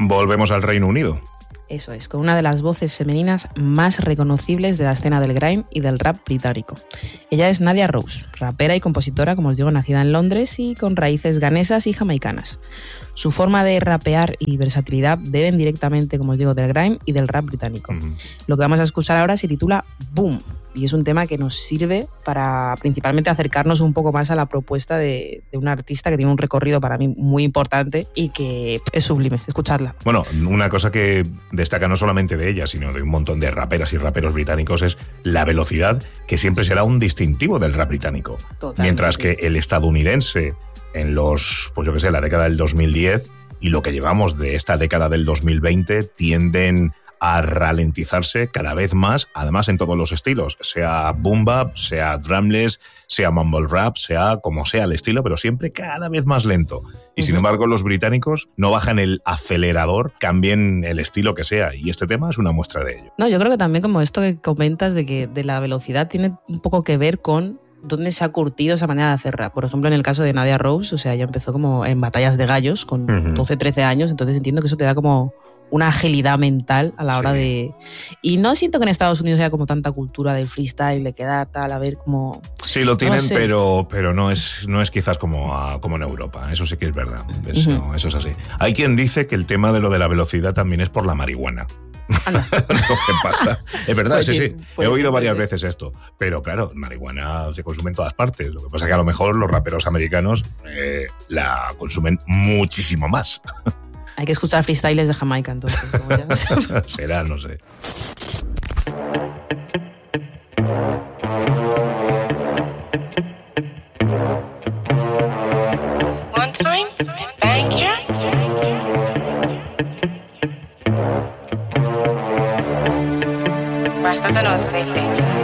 Volvemos al Reino Unido. Eso es, con una de las voces femeninas más reconocibles de la escena del grime y del rap británico. Ella es Nadia Rose, rapera y compositora, como os digo, nacida en Londres y con raíces ganesas y jamaicanas. Su forma de rapear y versatilidad beben directamente, como os digo, del grime y del rap británico. Lo que vamos a escuchar ahora se titula Boom, y es un tema que nos sirve para principalmente acercarnos un poco más a la propuesta de una artista que tiene un recorrido para mí muy importante y que es sublime. Escuchadla. Bueno, una cosa que destaca no solamente de ella, sino de un montón de raperas y raperos británicos es la velocidad, que siempre será un distintivo del rap británico. Totalmente. Mientras que el estadounidense en la década del 2010 y lo que llevamos de esta década del 2020 tienden a ralentizarse cada vez más, además en todos los estilos, sea boom bap, sea drumless, sea mumble rap, sea como sea el estilo, pero siempre cada vez más lento. Y sin embargo los británicos no bajan el acelerador, cambien el estilo que sea, y este tema es una muestra de ello. No, yo creo que también como esto que comentas de la velocidad tiene un poco que ver con dónde se ha curtido esa manera de hacer rap. Por ejemplo, en el caso de Nadia Rose, o sea, ella empezó como en batallas de gallos con 12, 13 años, entonces entiendo que eso te da como una agilidad mental a la hora de... Y no siento que en Estados Unidos haya como tanta cultura del freestyle, de quedar tal, a ver como... Sí, lo tienen, no sé. pero no es quizás como en Europa. Eso sí que es verdad. Eso es así. Hay quien dice que el tema de lo de la velocidad también es por la marihuana. Lo que pasa. Es verdad, sí. He oído varias veces esto. Pero claro, marihuana se consume en todas partes. Lo que pasa es que a lo mejor los raperos americanos la consumen muchísimo más. Hay que escuchar freestyles de Jamaica, entonces. Como ya... Será, no sé. One time, thank you. Basta de no sé,